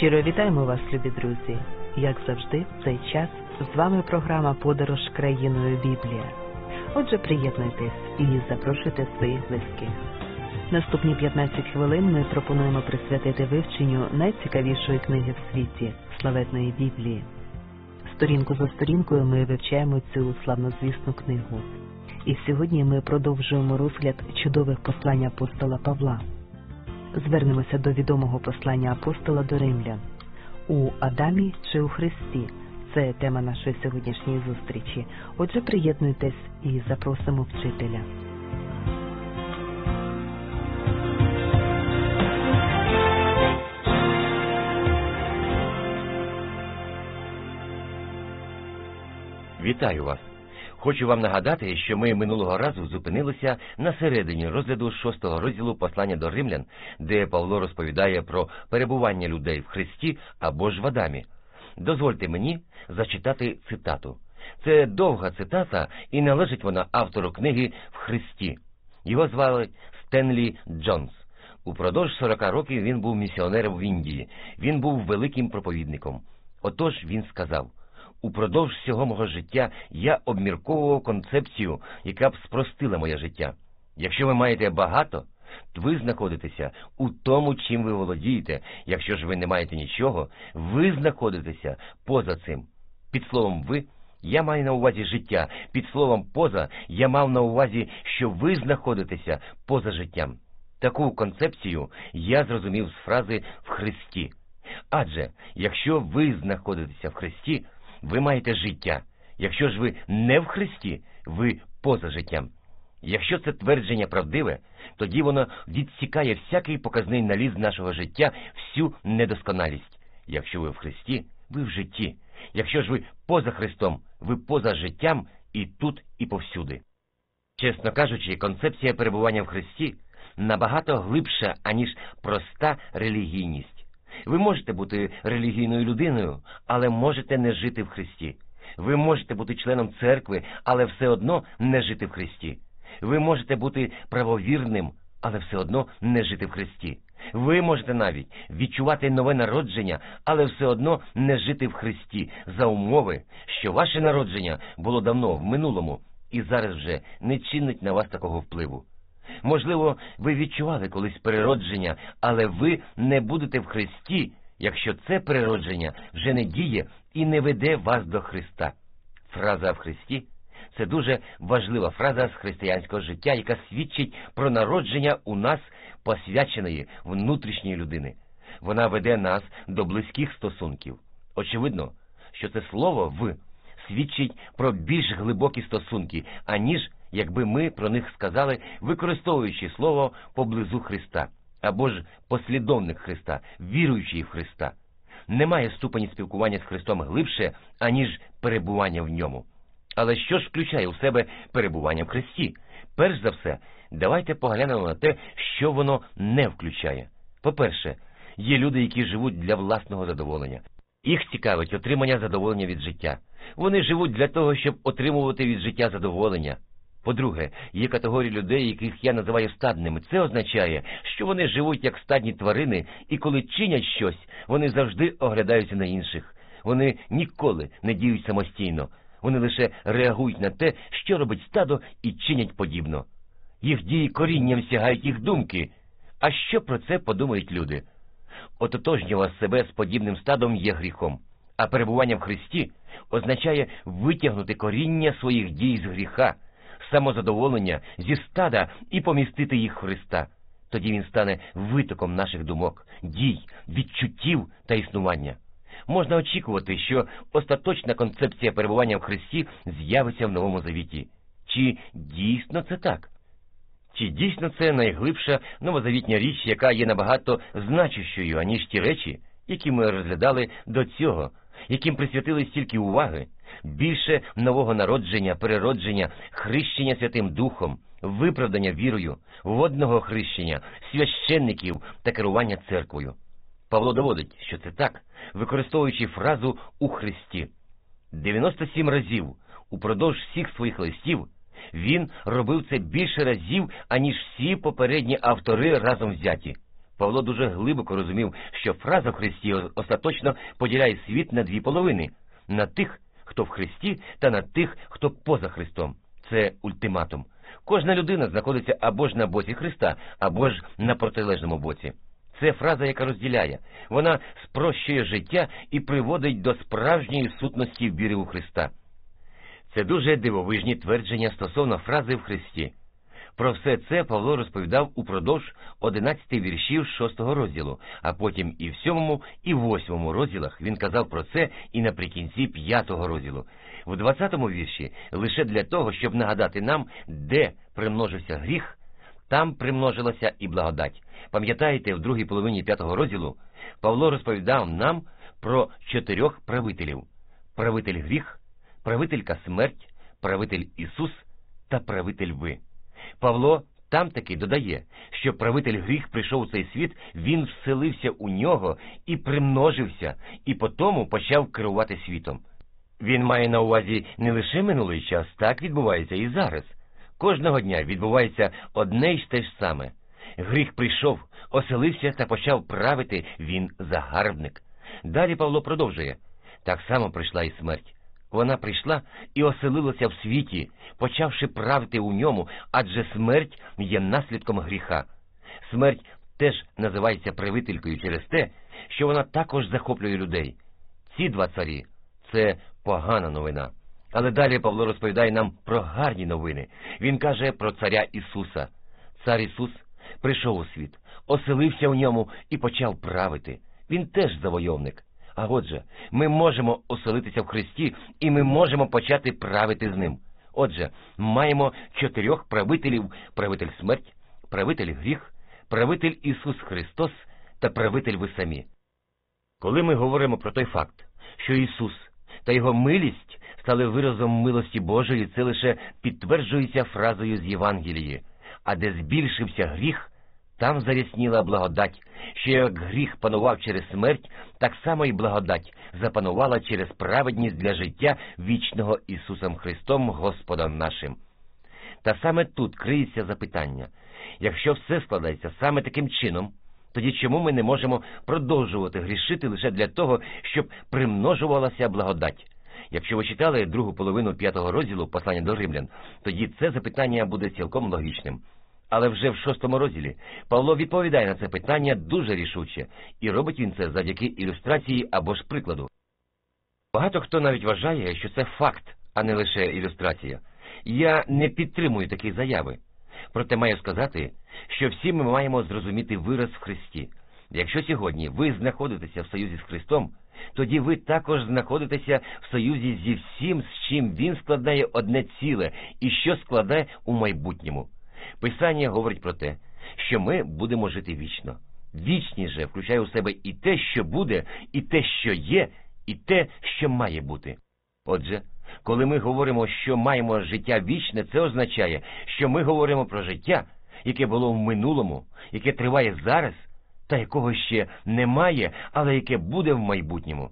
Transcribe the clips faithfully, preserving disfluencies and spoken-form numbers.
Щиро вітаємо вас, любі друзі! Як завжди, в цей час з вами програма «Подорож країною Біблія». Отже, приєднуйтесь і запрошуйте своїх близьких. Наступні п'ятнадцять хвилин ми пропонуємо присвятити вивченню найцікавішої книги в світі – славетної Біблії. Сторінку за сторінкою ми вивчаємо цю славнозвісну книгу. І сьогодні ми продовжуємо розгляд чудових послань апостола Павла. Звернемося до відомого послання апостола до римлян. У Адамі чи у Христі – це тема нашої сьогоднішньої зустрічі. Отже, приєднуйтесь і запросимо вчителя. Вітаю вас! Хочу вам нагадати, що ми минулого разу зупинилися на середині розгляду шостого розділу послання до римлян, де Павло розповідає про перебування людей в Христі або ж в Адамі. Дозвольте мені зачитати цитату. Це довга цитата, і належить вона автору книги «В Христі». Його звали Стенлі Джонс. Упродовж сорока років він був місіонером в Індії. Він був великим проповідником. Отож він сказав: «Упродовж всього мого життя я обмірковував концепцію, яка б спростила моє життя. Якщо ви маєте багато, то ви знаходитеся у тому, чим ви володієте. Якщо ж ви не маєте нічого, ви знаходитеся поза цим». Під словом «ви» я маю на увазі життя. Під словом «поза» я мав на увазі, що ви знаходитеся поза життям. Таку концепцію я зрозумів з фрази «в Христі». Адже, якщо ви знаходитеся в Христі, ви маєте життя. Якщо ж ви не в Христі, ви поза життям. Якщо це твердження правдиве, тоді воно відсікає всякий показний наліз нашого життя, всю недосконалість. Якщо ви в Христі, ви в житті. Якщо ж ви поза Христом, ви поза життям і тут, і повсюди. Чесно кажучи, концепція перебування в Христі набагато глибша, аніж проста релігійність. Ви можете бути релігійною людиною, але можете не жити в Христі. Ви можете бути членом церкви, але все одно не жити в Христі. Ви можете бути правовірним, але все одно не жити в Христі. Ви можете навіть відчувати нове народження, але все одно не жити в Христі, за умови, що ваше народження було давно, в минулому, і зараз вже не чинить на вас такого впливу. Можливо, ви відчували колись переродження, але ви не будете в Христі, якщо це переродження вже не діє і не веде вас до Христа. Фраза «в Христі» – це дуже важлива фраза з християнського життя, яка свідчить про народження у нас посвяченої внутрішньої людини. Вона веде нас до близьких стосунків. Очевидно, що це слово «в» свідчить про більш глибокі стосунки, аніж якби ми про них сказали, використовуючи слово поблизу Христа, або ж послідовник Христа, віруючий в Христа. Немає ступені спілкування з Христом глибше, аніж перебування в ньому. Але що ж включає у себе перебування в Христі? Перш за все, давайте поглянемо на те, що воно не включає. По-перше, є люди, які живуть для власного задоволення. Їх цікавить отримання задоволення від життя. Вони живуть для того, щоб отримувати від життя задоволення. По-друге, є категорії людей, яких я називаю стадними. Це означає, що вони живуть як стадні тварини, і коли чинять щось, вони завжди оглядаються на інших. Вони ніколи не діють самостійно. Вони лише реагують на те, що робить стадо, і чинять подібно. Їх дії корінням сягають їх думки. А що про це подумають люди? Ототожнювати себе з подібним стадом є гріхом. А перебування в Христі означає витягнути коріння своїх дій з гріха, самозадоволення зі стада і помістити їх в Христа. Тоді він стане витоком наших думок, дій, відчуттів та існування. Можна очікувати, що остаточна концепція перебування в Христі з'явиться в Новому Завіті. Чи дійсно це так? Чи дійсно це найглибша новозавітня річ, яка є набагато значущою, аніж ті речі, які ми розглядали до цього, яким присвятили стільки уваги? Більше нового народження, переродження, хрещення Святим Духом, виправдання вірою, водного хрещення, священників та керування церквою. Павло доводить, що це так, використовуючи фразу «у Христі». дев'яносто сім разів упродовж всіх своїх листів він робив це більше разів, аніж всі попередні автори разом взяті. Павло дуже глибоко розумів, що фраза в Христі остаточно поділяє світ на дві половини – на тих, хто в Христі, та на тих, хто поза Христом. Це ультиматум. Кожна людина знаходиться або ж на боці Христа, або ж на протилежному боці. Це фраза, яка розділяє. Вона спрощує життя і приводить до справжньої сутності віри у Христа. Це дуже дивовижні твердження стосовно фрази «в Христі». Про все це Павло розповідав упродовж одинадцяти віршів шостого розділу, а потім і в сьомому, і в восьмому розділах він казав про це і наприкінці п'ятого розділу. В двадцятому вірші лише для того, щоб нагадати нам, де примножився гріх, там примножилася і благодать. Пам'ятаєте, в другій половині п'ятого розділу Павло розповідав нам про чотирьох правителів: правитель гріх, правителька смерть, правитель Ісус та правитель ви. Павло там таки додає, що правитель гріх прийшов у цей світ, він вселився у нього і примножився, і потому почав керувати світом. Він має на увазі не лише минулий час, так відбувається і зараз. Кожного дня відбувається одне й те ж саме. Гріх прийшов, оселився та почав правити, він загарбник. Далі Павло продовжує. Так само прийшла і смерть. Вона прийшла і оселилася в світі, почавши правити у ньому, адже смерть є наслідком гріха. Смерть теж називається правителькою через те, що вона також захоплює людей. Ці два царі – це погана новина. Але далі Павло розповідає нам про гарні новини. Він каже про царя Ісуса. Цар Ісус прийшов у світ, оселився в ньому і почав правити. Він теж завойовник. А отже, ми можемо оселитися в Христі, і ми можемо почати правити з Ним. Отже, маємо чотирьох правителів: правитель смерть, правитель гріх, правитель Ісус Христос та правитель ви самі. Коли ми говоримо про той факт, що Ісус та Його милість стали виразом милості Божої, це лише підтверджується фразою з Євангелії. А де збільшився гріх, там зарясніла благодать, що як гріх панував через смерть, так само і благодать запанувала через праведність для життя вічного Ісусом Христом, Господом нашим. Та саме тут криється запитання. Якщо все складається саме таким чином, тоді чому ми не можемо продовжувати грішити лише для того, щоб примножувалася благодать? Якщо ви читали другу половину п'ятого розділу послання до Римлян, тоді це запитання буде цілком логічним. Але вже в шостому розділі Павло відповідає на це питання дуже рішуче, і робить він це завдяки ілюстрації або ж прикладу. Багато хто навіть вважає, що це факт, а не лише ілюстрація. Я не підтримую такі заяви. Проте маю сказати, що всі ми маємо зрозуміти вираз в Христі. Якщо сьогодні ви знаходитеся в союзі з Христом, тоді ви також знаходитеся в союзі зі всім, з чим Він складає одне ціле і що складає у майбутньому. Писання говорить про те, що ми будемо жити вічно. Вічність же включає у себе і те, що буде, і те, що є, і те, що має бути. Отже, коли ми говоримо, що маємо життя вічне, це означає, що ми говоримо про життя, яке було в минулому, яке триває зараз, та якого ще немає, але яке буде в майбутньому.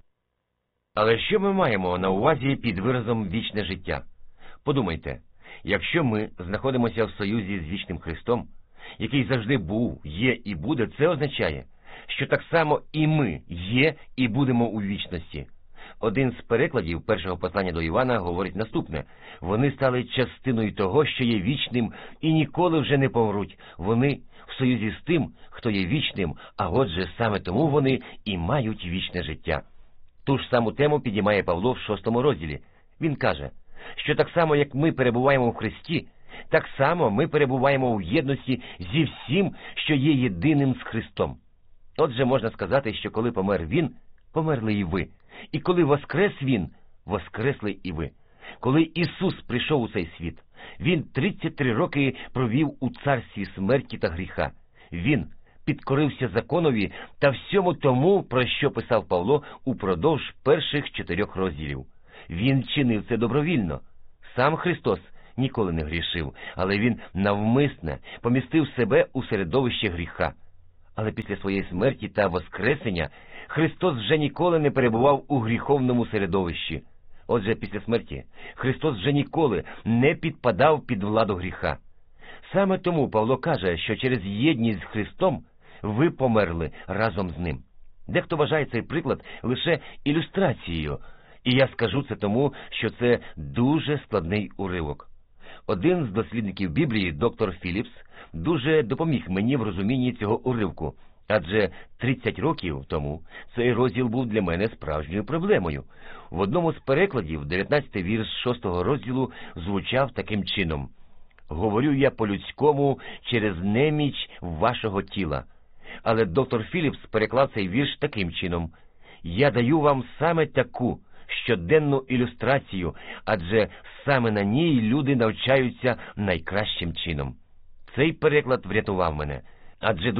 Але що ми маємо на увазі під виразом «вічне життя»? Подумайте, якщо ми знаходимося в союзі з вічним Христом, який завжди був, є і буде, це означає, що так само і ми є і будемо у вічності. Один з перекладів першого послання до Івана говорить наступне: «Вони стали частиною того, що є вічним, і ніколи вже не помруть. Вони в союзі з тим, хто є вічним, а отже, саме тому вони і мають вічне життя». Ту ж саму тему підіймає Павло в шостому розділі. Він каже, що так само, як ми перебуваємо в Христі, так само ми перебуваємо у єдності зі всім, що є єдиним з Христом. Отже, можна сказати, що коли помер Він, померли і ви. І коли воскрес Він, воскресли і ви. Коли Ісус прийшов у цей світ, Він тридцять три роки провів у царстві смерті та гріха. Він підкорився законові та всьому тому, про що писав Павло упродовж перших чотирьох розділів. Він чинив це добровільно. Сам Христос ніколи не грішив, але Він навмисне помістив себе у середовище гріха. Але після своєї смерті та воскресення Христос вже ніколи не перебував у гріховному середовищі. Отже, після смерті Христос вже ніколи не підпадав під владу гріха. Саме тому Павло каже, що через єдність з Христом ви померли разом з ним. Дехто вважає цей приклад лише ілюстрацією, і я скажу це тому, що це дуже складний уривок. Один з дослідників Біблії, доктор Філіпс, дуже допоміг мені в розумінні цього уривку, адже тридцять років тому цей розділ був для мене справжньою проблемою. В одному з перекладів дев'ятнадцятий вірш шостого розділу звучав таким чином: «Говорю я по-людському через неміч вашого тіла». Але доктор Філіпс переклав цей вірш таким чином: «Я даю вам саме таку щоденну ілюстрацію, адже саме на ній люди навчаються найкращим чином». Цей переклад врятував мене, адже